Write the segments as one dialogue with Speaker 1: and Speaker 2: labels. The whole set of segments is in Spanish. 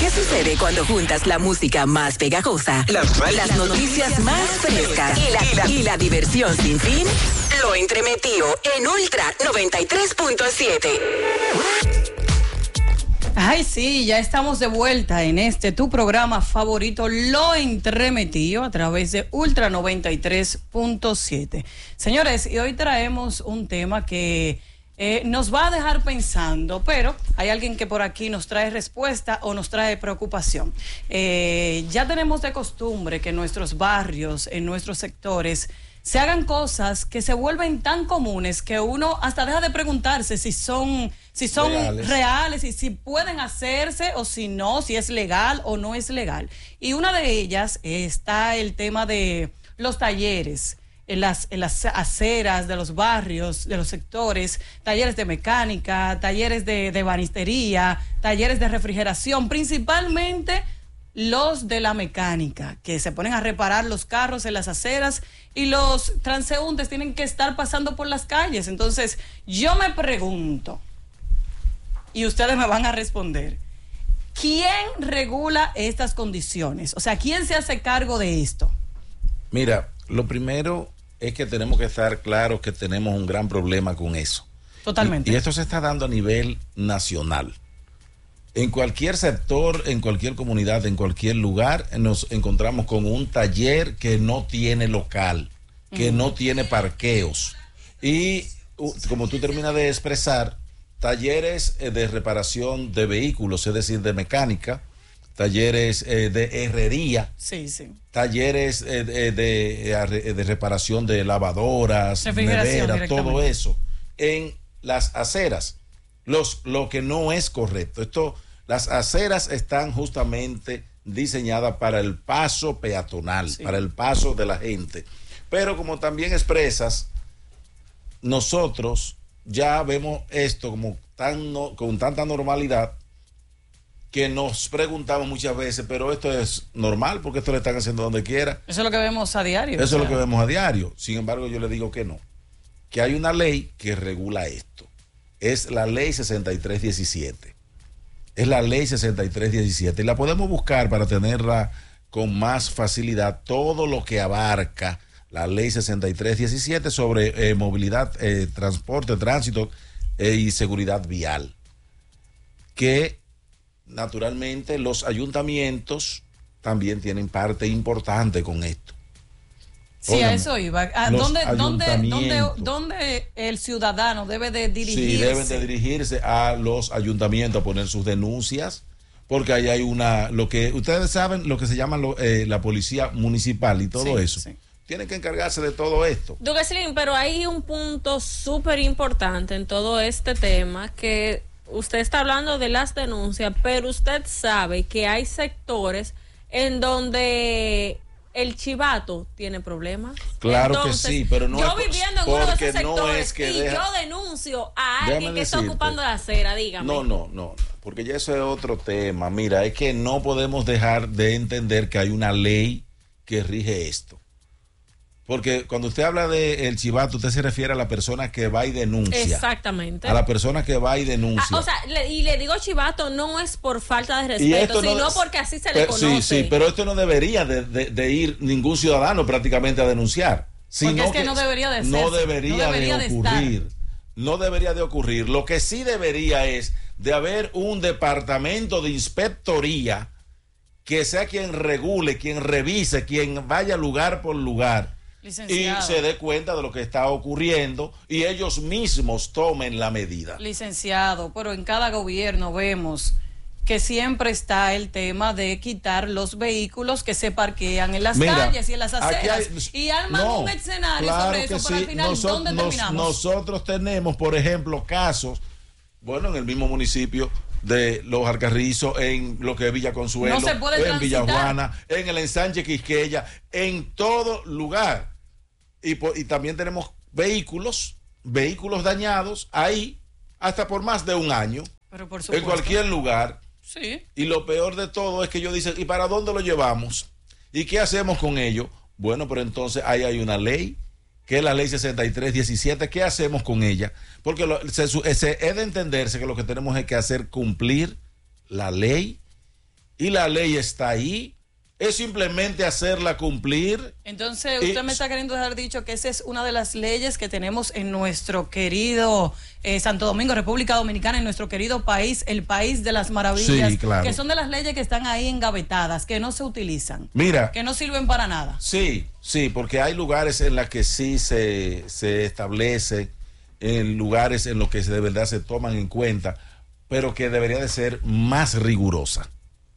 Speaker 1: ¿Qué sucede cuando juntas la música más pegajosa, las noticias más frescas y la diversión sin fin? Lo entremetido en Ultra 93.7.
Speaker 2: Ay, sí, ya estamos de vuelta en tu programa favorito, Lo Entremetido, a través de Ultra 93.7. Señores, y hoy traemos un tema que nos va a dejar pensando, pero hay alguien que por aquí nos trae respuesta o nos trae preocupación. Ya tenemos de costumbre que en nuestros barrios, en nuestros sectores, se hagan cosas que se vuelven tan comunes que uno hasta deja de preguntarse si son reales y si pueden hacerse o si no, si es legal o no es legal. Y una de ellas está el tema de los talleres en las aceras de los barrios, de los sectores, talleres de mecánica, talleres de ebanistería, talleres de refrigeración, principalmente los de la mecánica, que se ponen a reparar los carros en las aceras y los transeúntes tienen que estar pasando por las calles. Entonces, yo me pregunto, y ustedes me van a responder, ¿quién regula estas condiciones? O sea, ¿quién se hace cargo de esto?
Speaker 3: Mira, lo primero es que tenemos que estar claros que tenemos un gran problema con eso.
Speaker 2: Totalmente.
Speaker 3: Y esto se está dando a nivel nacional. En cualquier sector, en cualquier comunidad, en cualquier lugar, nos encontramos con un taller que no tiene local, que no tiene parqueos. Y como tú terminas de expresar, talleres de reparación de vehículos, es decir, de mecánica, talleres de herrería, talleres de reparación de lavadoras, neveras, todo eso, en las aceras. Lo que no es correcto. Las aceras están justamente diseñadas para el paso peatonal, para el paso de la gente. Pero como también expresas, nosotros ya vemos esto como con tanta normalidad que nos preguntamos muchas veces, pero esto es normal porque esto lo están haciendo donde quiera.
Speaker 2: Eso es lo que vemos a diario.
Speaker 3: Eso es lo que vemos a diario. Sin embargo, yo le digo que no, que hay una ley que regula esto. Es la ley 6317. Es la ley 6317. Y la podemos buscar para tenerla con más facilidad. Todo lo que abarca la ley 6317 sobre movilidad, transporte, tránsito y seguridad vial. Que naturalmente los ayuntamientos también tienen parte importante con esto.
Speaker 2: Sí, óigame, a eso iba. ¿Dónde el ciudadano debe de dirigirse?
Speaker 3: Sí, deben de dirigirse a los ayuntamientos a poner sus denuncias, porque ahí hay ustedes saben, lo que se llama la policía municipal y todo eso. Sí. Tienen que encargarse de todo esto.
Speaker 4: Duqueslin, pero hay un punto súper importante en todo este tema, que usted está hablando de las denuncias, pero usted sabe que hay sectores en donde el chivato tiene problemas.
Speaker 3: Claro. Entonces, que sí, pero no
Speaker 4: yo viviendo en uno de esos sectores
Speaker 3: yo
Speaker 4: denuncio a alguien que está ocupando la acera, dígame.
Speaker 3: No, porque ya eso es otro tema. Mira, es que no podemos dejar de entender que hay una ley que rige esto. Porque cuando usted habla de el chivato, usted se refiere a la persona que va y denuncia.
Speaker 4: Exactamente.
Speaker 3: A la persona que va y denuncia.
Speaker 4: Le digo chivato no es por falta de respeto, sino porque así se le conoce.
Speaker 3: Sí, pero esto no debería de ir ningún ciudadano prácticamente a denunciar.
Speaker 2: Porque es que no debería de ser.
Speaker 3: No debería de ocurrir. No debería de ocurrir. Lo que sí debería es de haber un departamento de inspectoría que sea quien regule, quien revise, quien vaya lugar por lugar. Licenciado. Y se dé cuenta de lo que está ocurriendo y ellos mismos tomen la medida.
Speaker 2: Licenciado, pero en cada gobierno vemos que siempre está el tema de quitar los vehículos que se parquean en las calles y en las aceras y arman un escenario sobre eso, pero al final, ¿dónde terminamos?
Speaker 3: Nosotros tenemos, por ejemplo, casos, en el mismo municipio de Los Alcarrizos, en lo que es Villa Consuelo, en Villa Juana, en el ensanche Quisqueya, en todo lugar. Y también tenemos vehículos dañados ahí hasta por más de un año.
Speaker 2: Pero por supuesto,
Speaker 3: en cualquier lugar.
Speaker 2: Sí.
Speaker 3: Y lo peor de todo es que ellos dicen, ¿y para dónde lo llevamos? ¿Y qué hacemos con ello? Bueno, pero entonces ahí hay una ley, que es la ley 6317. ¿Qué hacemos con ella? Porque es de entenderse que lo que tenemos es que hacer cumplir la ley y la ley está ahí. Es simplemente hacerla cumplir.
Speaker 2: Entonces, usted me está queriendo dejar dicho que esa es una de las leyes que tenemos en nuestro querido Santo Domingo, República Dominicana, en nuestro querido país, el país de las maravillas,
Speaker 3: sí, claro,
Speaker 2: que son de las leyes que están ahí engavetadas, que no se utilizan,
Speaker 3: mira,
Speaker 2: que no sirven para nada.
Speaker 3: Sí, porque hay lugares en los que sí se establece, en lugares en los que de verdad se toman en cuenta, pero que debería de ser más rigurosa,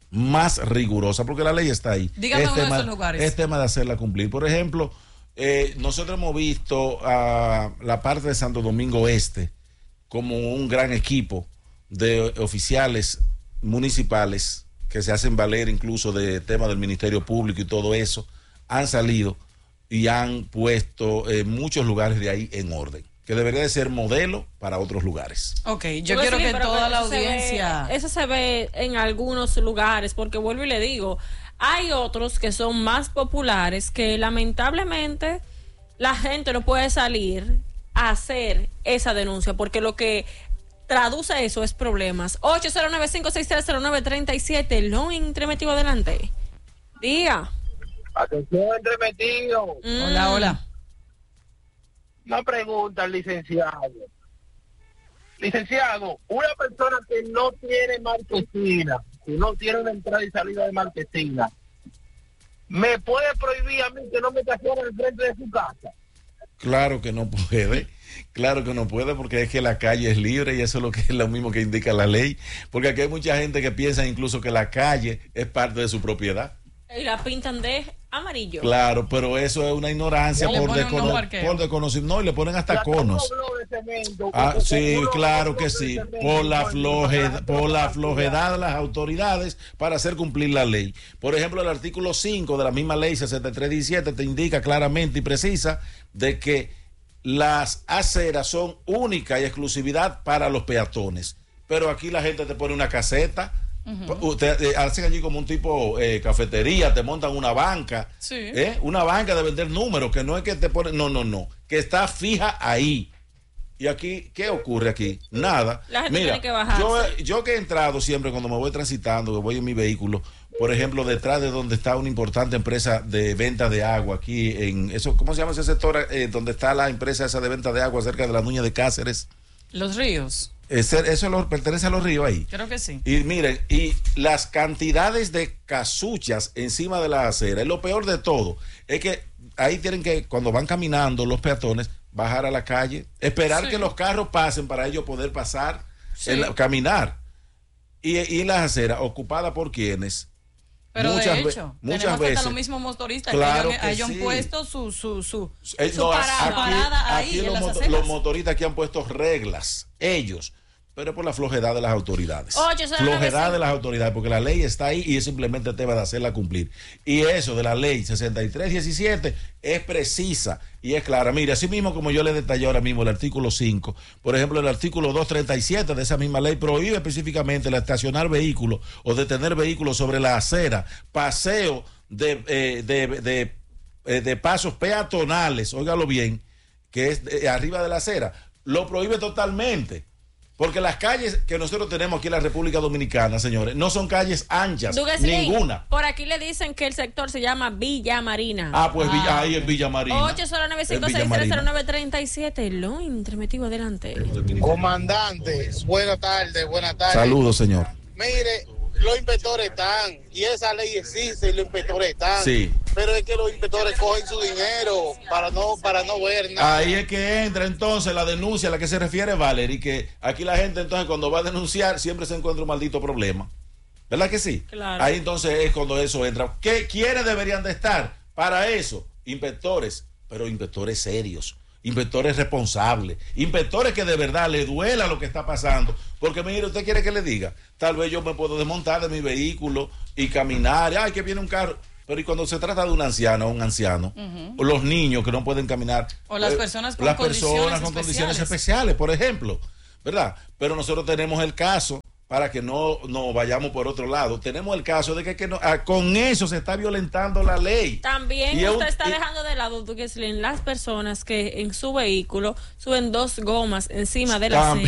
Speaker 3: porque la ley está ahí.
Speaker 2: Dígame uno de esos lugares.
Speaker 3: Es tema de hacerla cumplir. Por ejemplo, nosotros hemos visto a la parte de Santo Domingo Este como un gran equipo de oficiales municipales que se hacen valer incluso de tema del Ministerio Público y todo eso, han salido y han puesto muchos lugares de ahí en orden, que debería de ser modelo para otros lugares.
Speaker 2: Ok, yo quiero que toda la audiencia...
Speaker 4: Eso se ve en algunos lugares, porque vuelvo y le digo, hay otros que son más populares que lamentablemente la gente no puede salir a hacer esa denuncia, porque lo que traduce eso es problemas. 809-56309-37, lo entremetido adelante. Diga.
Speaker 5: Atención, entremetido.
Speaker 2: Hola.
Speaker 5: Una pregunta al licenciado. Licenciado, una persona que no tiene marquesina, que no tiene una entrada y salida de marquesina, ¿me puede prohibir a mí que no me estacione al frente de su casa?
Speaker 3: Claro que no puede, porque es que la calle es libre y eso es lo mismo que indica la ley, porque aquí hay mucha gente que piensa incluso que la calle es parte de su propiedad.
Speaker 4: Y la pintan de amarillo.
Speaker 3: Claro, pero eso es una ignorancia por desconocimiento. No, y le ponen hasta conos. Sí, claro que sí. Por la flojedad de las autoridades para hacer cumplir la ley. Por ejemplo, el artículo 5 de la misma ley 6317 te indica claramente y precisa de que las aceras son únicas y exclusividad para los peatones. Pero aquí la gente te pone una caseta. Te hacen allí como un tipo cafetería, te montan una banca,
Speaker 2: sí,
Speaker 3: una banca de vender números, que no es que te ponen, no, que está fija ahí. Y aquí, ¿qué ocurre aquí? Nada.
Speaker 4: La gente
Speaker 3: Mira,
Speaker 4: tiene que bajarse.
Speaker 3: yo que he entrado siempre cuando me voy transitando, que voy en mi vehículo, por ejemplo, detrás de donde está una importante empresa de venta de agua, aquí en eso, ¿cómo se llama ese sector? Donde está la empresa esa de venta de agua cerca de la Nuña de Cáceres.
Speaker 2: Los ríos.
Speaker 3: Eso pertenece a los ríos ahí.
Speaker 2: Creo que sí.
Speaker 3: Y miren, y las cantidades de casuchas encima de la acera, y lo peor de todo, es que ahí tienen que, cuando van caminando los peatones, bajar a la calle, esperar que los carros pasen para ellos poder pasar, caminar. Y las aceras ocupadas por quienes.
Speaker 2: Pero de hecho,
Speaker 3: muchas veces
Speaker 2: hasta los mismos motoristas,
Speaker 3: claro
Speaker 2: que ellos han puesto su parada ahí.
Speaker 3: Aquí los motoristas aquí han puesto reglas, ellos, pero por la flojedad de las autoridades. Flojedad de las autoridades, porque la ley está ahí y es simplemente tema de hacerla cumplir. Y eso de la ley 6317 es precisa y es clara. Mire, así mismo como yo le detallé ahora mismo el artículo 5, por ejemplo, el artículo 237 de esa misma ley prohíbe específicamente el estacionar vehículos o detener vehículos sobre la acera, paseo de pasos peatonales, óigalo bien, que es arriba de la acera, lo prohíbe totalmente. Porque las calles que nosotros tenemos aquí en la República Dominicana, señores, no son calles anchas, ninguna.
Speaker 4: Por aquí le dicen que el sector se llama Villa Marina.
Speaker 3: Pues ahí en Villa Marina.
Speaker 4: 809-563-0937, lo intermetido adelante.
Speaker 5: Comandante, buenas tardes.
Speaker 3: Saludos, señor.
Speaker 5: Mire, los inspectores están, y esa ley existe, y los inspectores están.
Speaker 3: Sí.
Speaker 5: Pero es que los inspectores cogen su dinero para no ver nada.
Speaker 3: Ahí es que entra entonces la denuncia a la que se refiere Valerie, que aquí la gente entonces cuando va a denunciar siempre se encuentra un maldito problema. ¿Verdad que sí?
Speaker 4: Claro.
Speaker 3: Ahí entonces es cuando eso entra. ¿Quiénes deberían de estar para eso? Inspectores, pero inspectores serios, inspectores responsables, inspectores que de verdad le duela lo que está pasando. Porque mire, usted quiere que le diga, tal vez yo me puedo desmontar de mi vehículo y caminar, que viene un carro. Pero y cuando se trata de una anciana o un anciano, o los niños que no pueden caminar,
Speaker 2: o las personas con condiciones
Speaker 3: especiales, por ejemplo, ¿verdad? Pero nosotros tenemos el caso, para que no vayamos por otro lado, tenemos el caso de que con eso se está violentando la ley.
Speaker 4: También usted está dejando de lado, las personas que en su vehículo suben 2 gomas encima de la acera,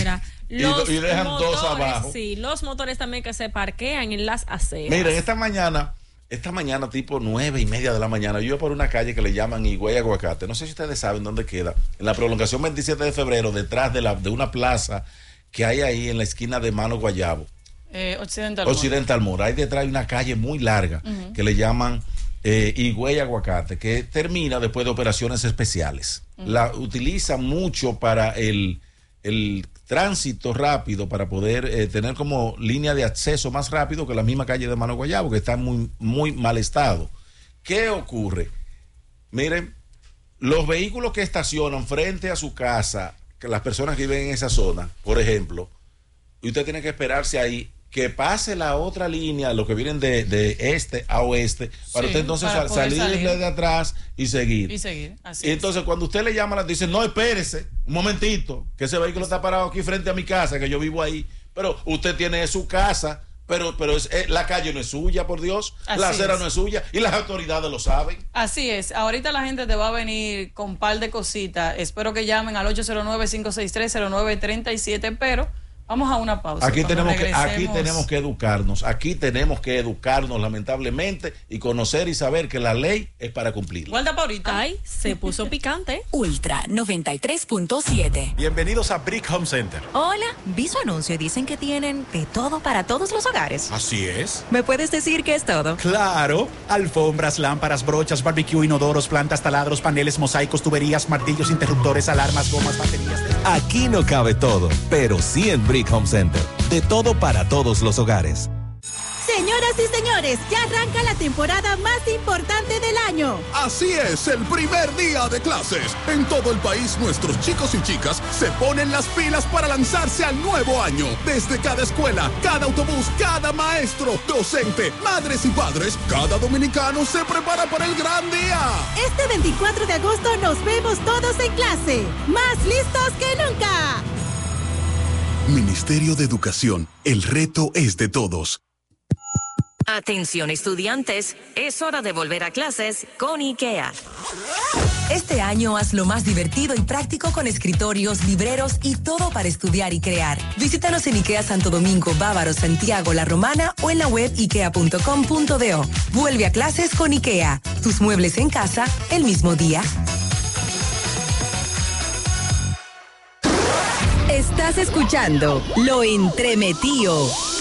Speaker 3: y dejan
Speaker 4: motores,
Speaker 3: dos abajo.
Speaker 4: Sí, los motores también que se parquean en las aceras.
Speaker 3: Miren, esta mañana tipo 9:30 de la mañana, yo iba por una calle que le llaman Higüey Aguacate. No sé si ustedes saben dónde queda. En la prolongación 27 de febrero, detrás de una plaza que hay ahí en la esquina de Mano Guayabo. Occidental Mora. Ahí detrás hay una calle muy larga que le llaman Higüey Aguacate, que termina después de operaciones especiales. La utilizan mucho para el tránsito rápido, para poder tener como línea de acceso más rápido que la misma calle de Mano Guayabo, que está en muy mal estado. ¿Qué ocurre? Miren, los vehículos que estacionan frente a su casa, que las personas que viven en esa zona, por ejemplo, y usted tiene que esperarse ahí que pase la otra línea, los que vienen de este a oeste, para usted entonces salir de atrás y seguir. Así y entonces cuando usted le llama, dice, no, espérese un momentito, que ese vehículo está parado aquí frente a mi casa, que yo vivo ahí, pero usted tiene su casa, pero la calle no es suya, por Dios, la acera no es suya, y las autoridades lo saben.
Speaker 2: Así es, ahorita la gente te va a venir con un par de cositas, espero que llamen al 809-563-0937, pero vamos a una pausa.
Speaker 3: Aquí tenemos que educarnos, lamentablemente, y conocer y saber que la ley es para cumplirla.
Speaker 2: Guarda para ahorita.
Speaker 4: Ay, se puso picante.
Speaker 1: Ultra 93.7.
Speaker 6: Bienvenidos a Brick Home Center.
Speaker 7: Hola, vi su anuncio y dicen que tienen de todo para todos los hogares.
Speaker 6: Así es.
Speaker 7: ¿Me puedes decir qué es todo?
Speaker 6: Claro, alfombras, lámparas, brochas, barbecue, inodoros, plantas, taladros, paneles, mosaicos, tuberías, martillos, interruptores, alarmas, gomas, baterías.
Speaker 8: Aquí no cabe todo, pero sí en Brick Home Center. De todo para todos los hogares.
Speaker 9: Señoras y señores, ya arranca la temporada más importante del año.
Speaker 10: Así es, el primer día de clases. En todo el país, nuestros chicos y chicas se ponen las pilas para lanzarse al nuevo año. Desde cada escuela, cada autobús, cada maestro, docente, madres y padres, cada dominicano se prepara para el gran día.
Speaker 9: Este 24 de agosto nos vemos todos en clase, más listos que nunca.
Speaker 10: Ministerio de Educación, el reto es de todos.
Speaker 11: Atención estudiantes, es hora de volver a clases con IKEA.
Speaker 1: Este año hazlo más divertido y práctico con escritorios, libreros y todo para estudiar y crear. Visítanos en IKEA Santo Domingo, Bávaro, Santiago, La Romana o en la web ikea.com.do. Vuelve a clases con IKEA. Tus muebles en casa el mismo día.
Speaker 12: Estás escuchando Lo Entremetido